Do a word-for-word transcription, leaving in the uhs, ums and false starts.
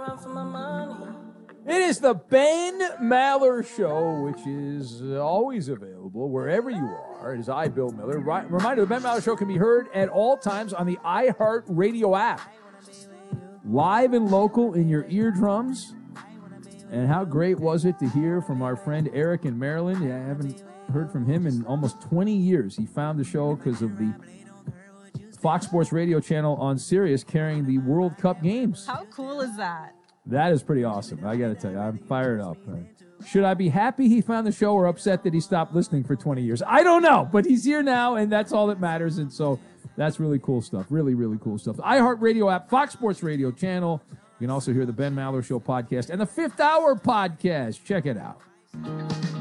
It is the Ben Maller Show, which is always available wherever you are. It is I, Bill Miller. Right, reminder, the Ben Maller Show can be heard at all times on the iHeart Radio app. Live and local in your eardrums. And how great was it to hear from our friend Eric in Maryland? I haven't heard from him in almost twenty years. He found the show because of the Fox Sports Radio channel on Sirius carrying the World Cup games. How cool is that? That is pretty awesome. I got to tell you, I'm fired up. Should I be happy he found the show or upset that he stopped listening for twenty years? I don't know, but he's here now, and that's all that matters. And so that's really cool stuff. Really, really cool stuff. The iHeart Radio app, Fox Sports Radio channel. You can also hear the Ben Maller Show podcast and the Fifth Hour podcast. Check it out.